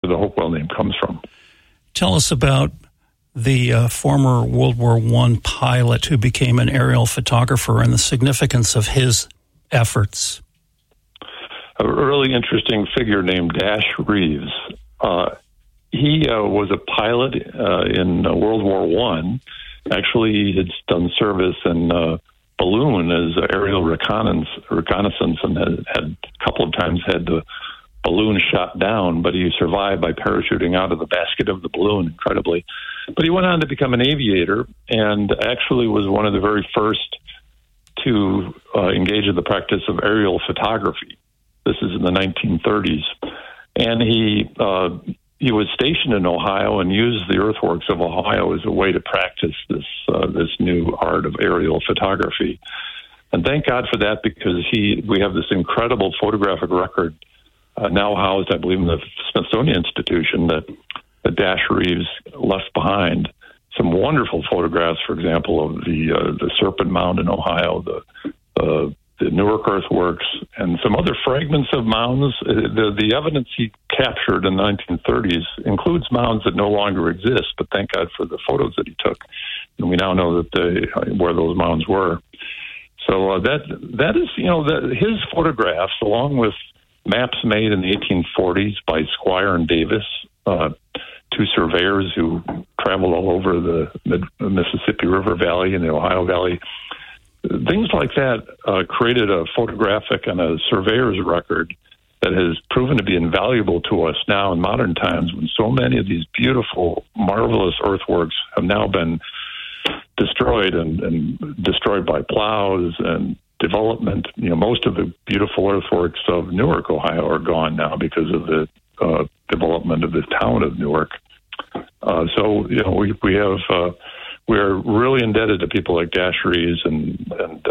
the Hopewell name comes from. Tell us about the former World War I pilot who became an aerial photographer and the significance of his efforts. A really interesting figure named Dash Reeves. He was a pilot in World War I. Actually, he had done service in balloon as aerial reconnaissance and had a couple of times had the balloon shot down, but he survived by parachuting out of the basket of the balloon, incredibly. But he went on to become an aviator and actually was one of the very first to engage in the practice of aerial photography. This is in the 1930s. And he was stationed in Ohio and used the earthworks of Ohio as a way to practice this new art of aerial photography. And thank God for that, because we have this incredible photographic record now housed, I believe, in the Smithsonian Institution that Dash Reeves left behind. Some wonderful photographs, for example, of the Serpent Mound in Ohio, the Newark earthworks, and some other fragments of mounds. The evidence he captured in the 1930s includes mounds that no longer exist, but thank God for the photos that he took. And we now know that where those mounds were. So that is, his photographs, along with maps made in the 1840s by Squire and Davis, two surveyors who traveled all over the Mississippi River Valley and the Ohio Valley. Things like that created a photographic and a surveyor's record that has proven to be invaluable to us now in modern times, when so many of these beautiful, marvelous earthworks have now been destroyed and destroyed by plows and development. Most of the beautiful earthworks of Newark, Ohio, are gone now because of the development of the town of Newark. So we're really indebted to people like Dash Reeves and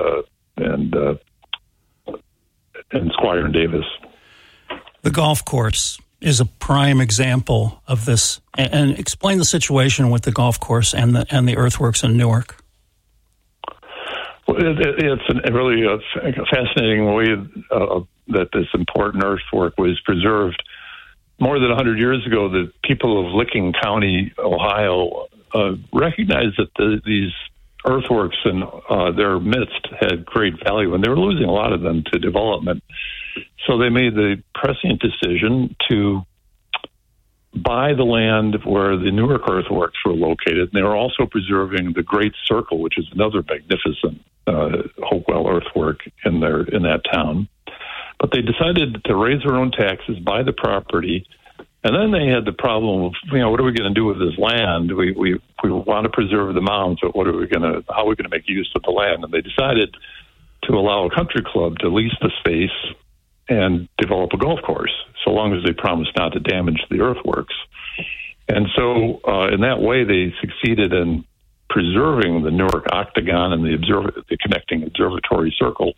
Squire and Davis. The golf course is a prime example of this. And explain the situation with the golf course and the earthworks in Newark. Well, it's a really fascinating way that this important earthwork was preserved. More than 100 years ago, the people of Licking County, Ohio, recognized that these earthworks in their midst had great value, and they were losing a lot of them to development. So they made the prescient decision to buy the land where the Newark earthworks were located, and they were also preserving the Great Circle, which is another magnificent Hopewell earthwork in that town. But they decided to raise their own taxes, buy the property, and then they had the problem of, what are we going to do with this land? We want to preserve the mounds, but how are we going to make use of the land? And they decided to allow a country club to lease the space and develop a golf course, so long as they promised not to damage the earthworks. And so in that way, they succeeded in preserving the Newark Octagon and the connecting observatory circle.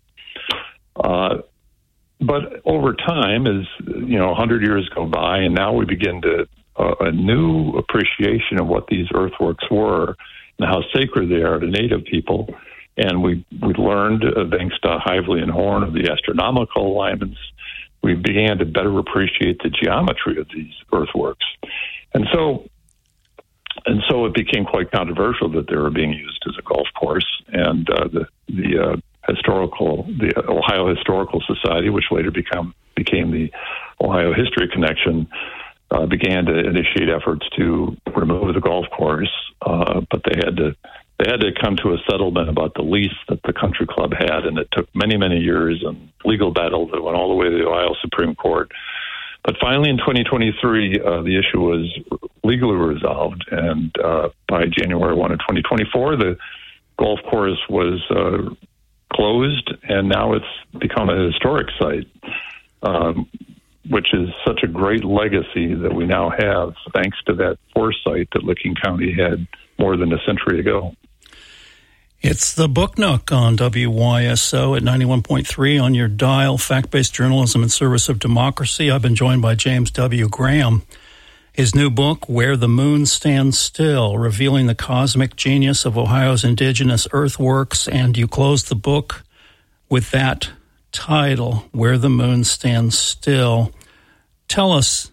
But over time, as 100 years go by, and now we begin to a new appreciation of what these earthworks were and how sacred they are to Native people. And we learned, thanks to Hively and Horn, of the astronomical alignments. We began to better appreciate the geometry of these earthworks, and so it became quite controversial that they were being used as a golf course. And the Ohio Historical Society, which later became the Ohio History Connection, began to initiate efforts to remove the golf course, but they had to come to a settlement about the lease that the country club had, and it took many, many years and legal battles that went all the way to the Ohio Supreme Court. But finally, in 2023, the issue was legally resolved, and by January 1 of 2024, the golf course was closed, and now it's become a historic site, which is such a great legacy that we now have, thanks to that foresight that Licking County had more than a century ago. It's the Book Nook on WYSO at 91.3 on your dial, fact-based journalism in service of democracy. I've been joined by James W. Graham. His new book, Where the Moon Stands Still, revealing the cosmic genius of Ohio's indigenous earthworks, and you close the book with that title, Where the Moon Stands Still. Tell us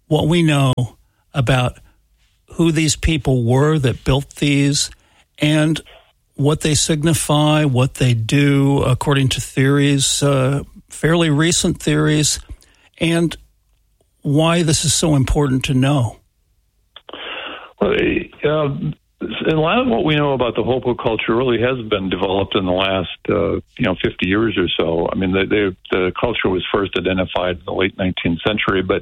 what we know about who these people were that built these and what they signify, what they do according to theories, fairly recent theories, and why this is so important to know? Well, a lot of what we know about the Hopo culture really has been developed in the last, 50 years or so. I mean, the culture was first identified in the late 19th century, but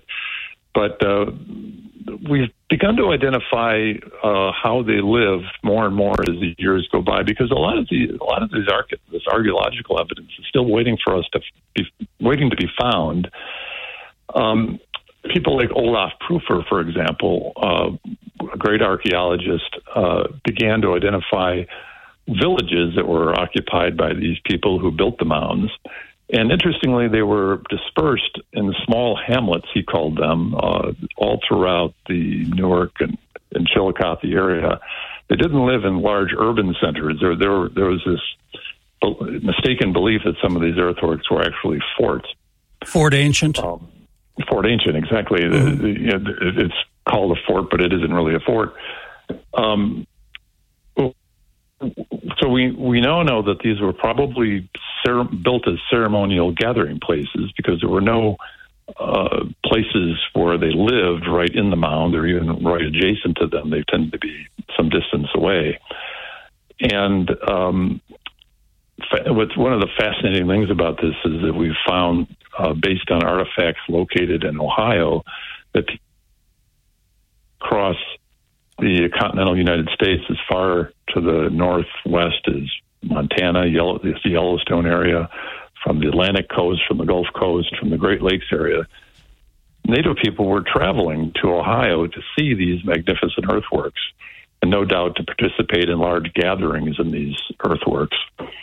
we've begun to identify how they lived more and more as the years go by, because a lot of this archaeological evidence is still waiting to be found. People like Olaf Prüfer, for example, a great archaeologist, began to identify villages that were occupied by these people who built the mounds. And interestingly, they were dispersed in small hamlets, he called them, all throughout the Newark and Chillicothe area. They didn't live in large urban centers. There was this mistaken belief that some of these earthworks were actually forts. Fort Ancient? Fort Ancient, exactly. Mm-hmm. It's called a fort, but it isn't really a fort. So we now know that these were probably built as ceremonial gathering places, because there were no places where they lived right in the mound or even right adjacent to them. They tended to be some distance away. And what's one of the fascinating things about this is that we've found, based on artifacts located in Ohio, that across the continental United States as far to the northwest as Montana, the Yellowstone area, from the Atlantic coast, from the Gulf Coast, from the Great Lakes area, Native people were traveling to Ohio to see these magnificent earthworks, and no doubt to participate in large gatherings in these earthworks.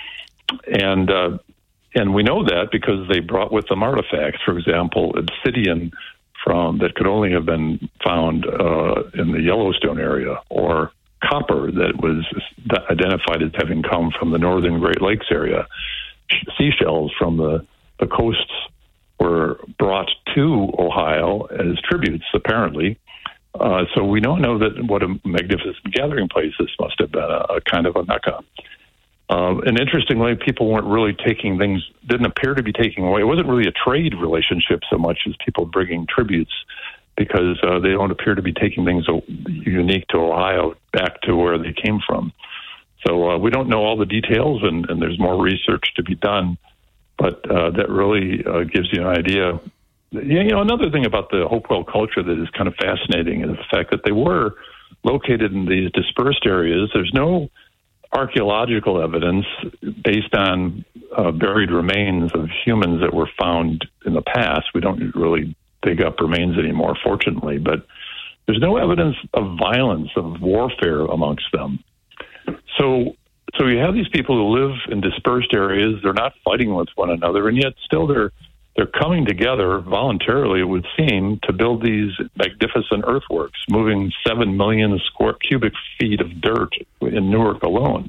And we know that because they brought with them artifacts, for example, obsidian that could only have been found in the Yellowstone area, or copper that was identified as having come from the northern Great Lakes area. Seashells from the coasts were brought to Ohio as tributes, apparently. So we don't know that what a magnificent gathering place this must have been, a kind of a Mecca. And interestingly, people weren't really didn't appear to be taking away. It wasn't really a trade relationship so much as people bringing tributes, because they don't appear to be taking things unique to Ohio back to where they came from. So we don't know all the details, and there's more research to be done, but that really gives you an idea. Another thing about the Hopewell culture that is kind of fascinating is the fact that they were located in these dispersed areas. There's no archaeological evidence based on buried remains of humans that were found in the past. We don't really dig up remains anymore, fortunately, but there's no evidence of violence, of warfare amongst them. So you have these people who live in dispersed areas. They're not fighting with one another, and yet still they're coming together voluntarily, it would seem, to build these magnificent earthworks, moving 7 million cubic feet of dirt in Newark alone,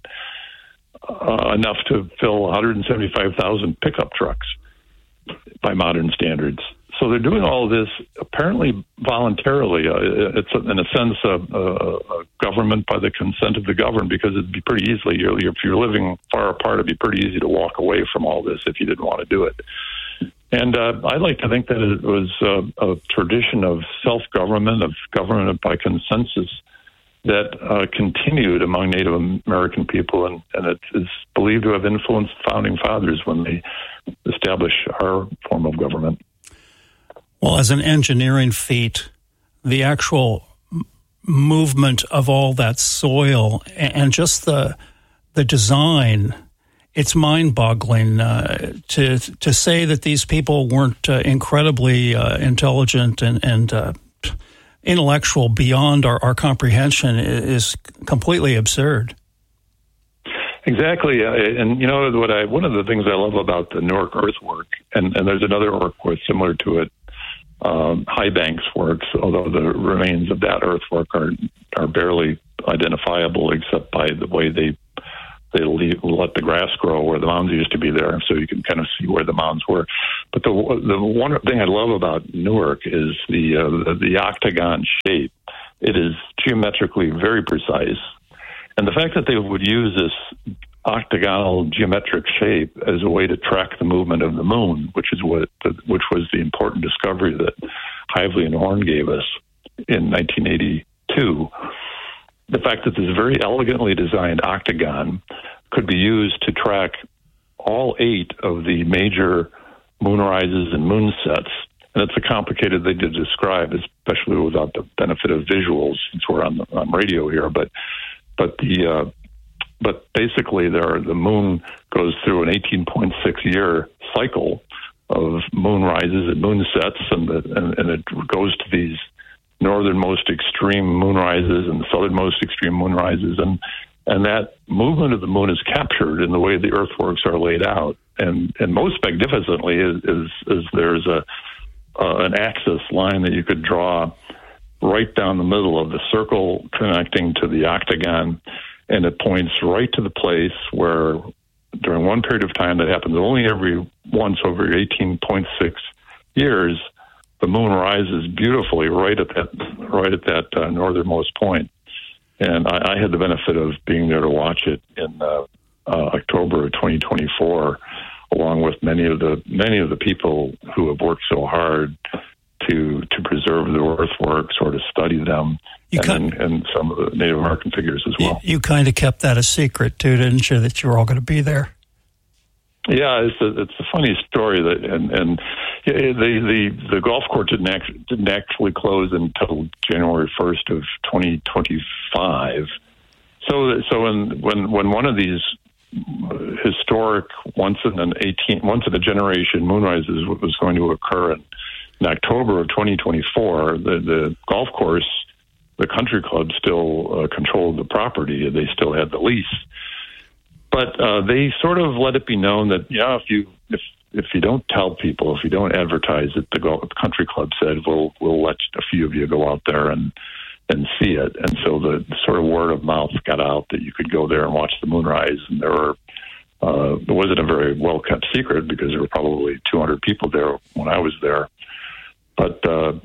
enough to fill 175,000 pickup trucks by modern standards. So they're doing all of this apparently voluntarily. It's, in a sense, a government by the consent of the governed, because it'd be pretty easily, if you're living far apart, it'd be pretty easy to walk away from all this if you didn't want to do it. And I like to think that it was a tradition of self-government, of government by consensus, that continued among Native American people, and it is believed to have influenced founding fathers when they established our form of government. Well, as an engineering feat, the actual movement of all that soil and just the design, it's mind-boggling to say that these people weren't incredibly intelligent and intellectual beyond our comprehension is completely absurd. Exactly, and one of the things I love about the Newark earthwork, and there's another earthwork similar to it, High Banks works, although the remains of that earthwork are barely identifiable except by the way they they let the grass grow where the mounds used to be there, so you can kind of see where the mounds were. But the one thing I love about Newark is the octagon shape. It is geometrically very precise, and the fact that they would use this octagonal geometric shape as a way to track the movement of the moon, which was the important discovery that Hively and Horn gave us in 1982. The fact that this very elegantly designed octagon could be used to track all 8 of the major moonrises and moonsets. And it's a complicated thing to describe, especially without the benefit of visuals, since we're on radio here. But basically, the moon goes through an 18.6 year cycle of moonrises and moonsets, and it goes to these northernmost extreme moonrises and southernmost extreme moonrises, and that movement of the moon is captured in the way the earthworks are laid out, and most magnificently is there's an axis line that you could draw right down the middle of the circle connecting to the octagon, and it points right to the place where, during one period of time that happens only every once over 18.6 years, the moon rises beautifully right at that northernmost point. And I had the benefit of being there to watch it in October of 2024, along with many of the people who have worked so hard to preserve the earthworks or to study them, and some of the Native American figures as well. You kind of kept that a secret too, didn't you? That you were all going to be there. Yeah, it's a funny story that, and the golf course didn't actually close until January 1st of 2025. So when one of these historic once in a generation moonrises was going to occur in October of 2024, the golf course, the country club, still controlled the property. They still had the lease. But they sort of let it be known that, if you don't tell people, if you don't advertise it, the country club said, we'll let a few of you go out there and see it. And so the sort of word of mouth got out that you could go there and watch the moonrise. And it wasn't a very well kept secret because there were probably 200 people there when I was there. But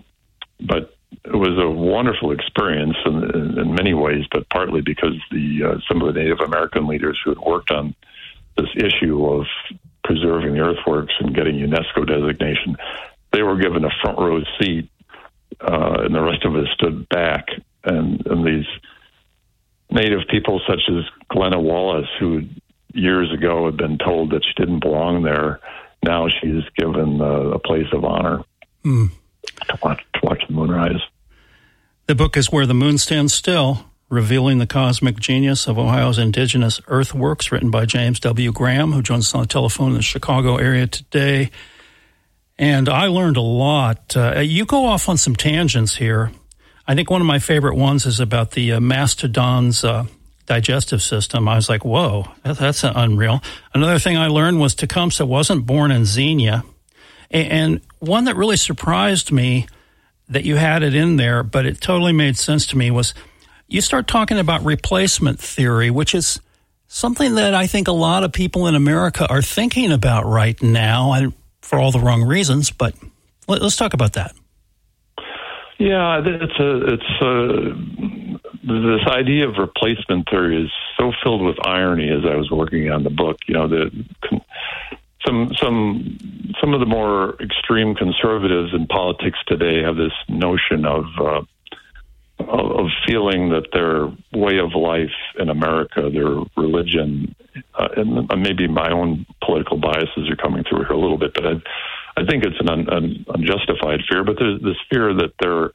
it was a wonderful experience in many ways, but partly because some of the Native American leaders who had worked on this issue of preserving the earthworks and getting UNESCO designation, they were given a front row seat, and the rest of us stood back. And these Native people, such as Glenna Wallace, who years ago had been told that she didn't belong there, now she's given a place of honor. To watch the moonrise. The book is Where the Moon Stands Still, Revealing the Cosmic Genius of Ohio's Indigenous Earthworks, written by James W. Graham, who joins us on the telephone in the Chicago area today. And I learned a lot. You go off on some tangents here. I think one of my favorite ones is about the mastodon's digestive system. I was like, whoa, that's unreal. Another thing I learned was Tecumseh wasn't born in Xenia. And one that really surprised me that you had it in there, but it totally made sense to me, was you start talking about replacement theory, which is something that I think a lot of people in America are thinking about right now, and for all the wrong reasons. But let's talk about that. Yeah, this idea of replacement theory is so filled with irony. As I was working on the book, some of the more extreme conservatives in politics today have this notion of feeling that their way of life in America, their religion, and maybe my own political biases are coming through here a little bit, but I think it's an unjustified fear. But there's this fear that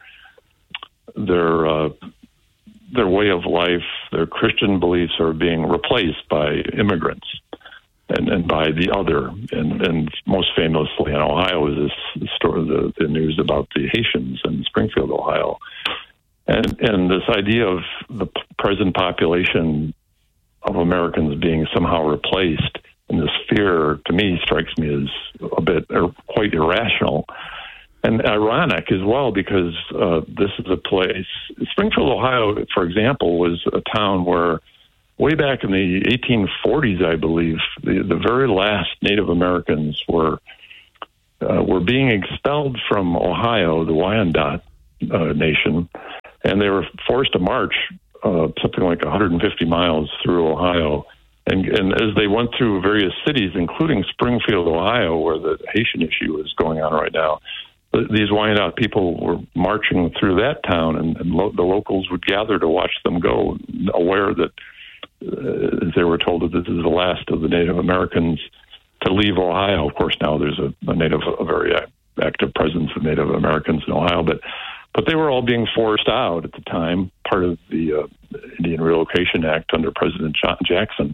their way of life, their Christian beliefs, are being replaced by immigrants. And by the other, and most famously in Ohio is this story, the news about the Haitians in Springfield, Ohio, and this idea of the present population of Americans being somehow replaced, and this fear, to me, strikes me as a bit quite irrational and ironic as well, because this is a place. Springfield, Ohio, for example, was a town where way back in the 1840s, I believe, the very last Native Americans were being expelled from Ohio, the Wyandot Nation, and they were forced to march something like 150 miles through Ohio. And as they went through various cities, including Springfield, Ohio, where the Haitian issue is going on right now, these Wyandot people were marching through that town, and the locals would gather to watch them go, aware that they were told that this is the last of the Native Americans to leave Ohio. Of course, now there's a very active presence of Native Americans in Ohio, but they were all being forced out at the time, part of the Indian Relocation Act under President Jackson.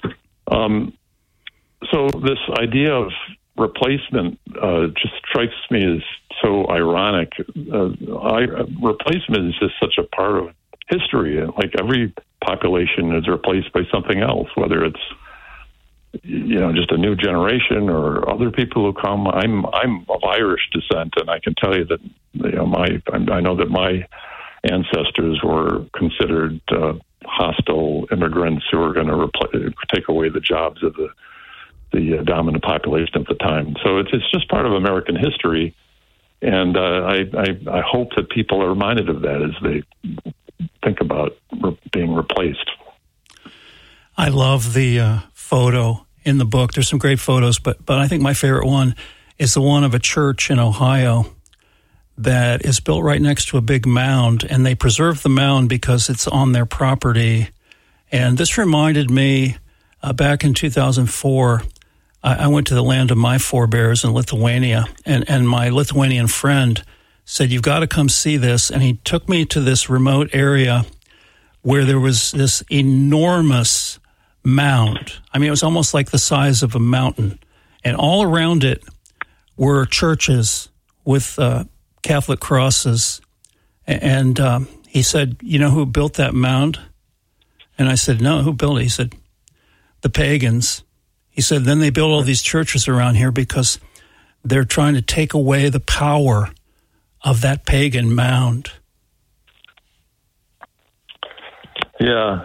So this idea of replacement just strikes me as so ironic. Replacement is just such a part of history. Like every population is replaced by something else, whether it's just a new generation or other people who come. I'm of Irish descent, and I can tell you that I know that my ancestors were considered hostile immigrants who were going to take away the jobs of the dominant population at the time. So it's just part of American history, and I hope that people are reminded of that as they think about being replaced. I love the photo in the book. There's some great photos, but I think my favorite one is the one of a church in Ohio that is built right next to a big mound, and they preserve the mound because it's on their property. And this reminded me, back in 2004, I went to the land of my forebears in Lithuania, and my Lithuanian friend said, "You've got to come see this." And he took me to this remote area where there was this enormous mound. I mean, it was almost like the size of a mountain. And all around it were churches with Catholic crosses. And he said, "You know who built that mound?" And I said, "No, who built it?" He said, "The pagans." He said, "Then they built all these churches around here because they're trying to take away the power of that pagan mound." Yeah,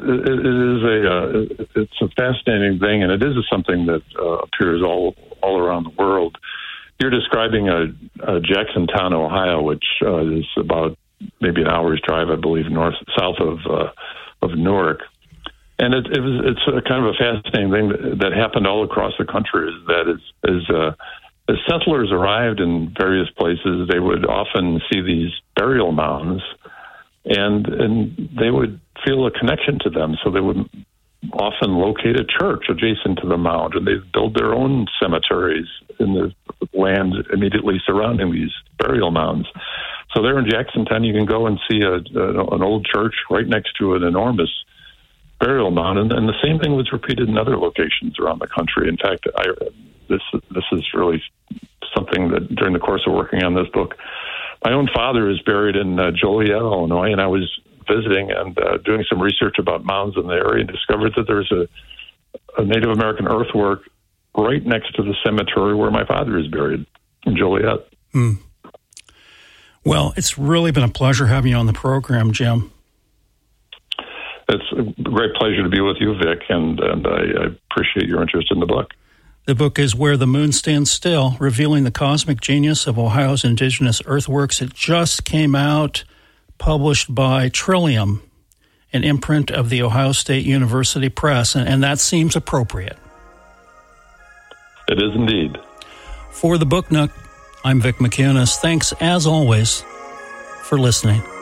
it's a fascinating thing, and it is something that appears all around the world. You're describing a Jacksontown, Ohio, which is about maybe an hour's drive, I believe, south of Newark. And it's a kind of a fascinating thing that happened all across the country. Is that as settlers arrived in various places, they would often see these burial mounds, and they would feel a connection to them. So they would often locate a church adjacent to the mound, and they'd build their own cemeteries in the land immediately surrounding these burial mounds. So there in Jacksontown, you can go and see an old church right next to an enormous burial mound, and the same thing was repeated in other locations around the country. In fact, this is really something that during the course of working on this book, my own father is buried in Joliet, Illinois, and I was visiting and doing some research about mounds in the area and discovered that there's a Native American earthwork right next to the cemetery where my father is buried in Joliet. Well, it's really been a pleasure having you on the program, Jim. It's a great pleasure to be with you, Vic, and I appreciate your interest in the book. The book is Where the Moon Stands Still, Revealing the Cosmic Genius of Ohio's Indigenous Earthworks. It just came out, published by Trillium, an imprint of the Ohio State University Press, and that seems appropriate. It is indeed. For the Book Nook, I'm Vic McInnes. Thanks, as always, for listening.